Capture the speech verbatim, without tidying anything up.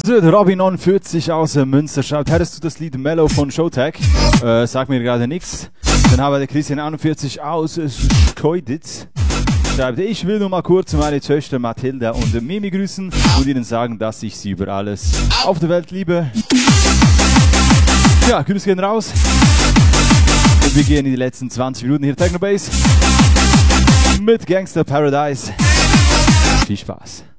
So, der Robin neunundvierzig aus Münster schreibt, hättest du das Lied Mellow von Showtech? Äh, sag mir gerade nichts. Dann haben wir der Christian einundvierzig aus Schkeuditz. Schreibt, ich will nur mal kurz meine Töchter Mathilda und Mimi grüßen und ihnen sagen, dass ich sie über alles auf der Welt liebe. Ja, Grüße gehen raus. Und wir gehen in die letzten zwanzig Minuten hier Techno Bass mit Gangster Paradise. Viel Spaß.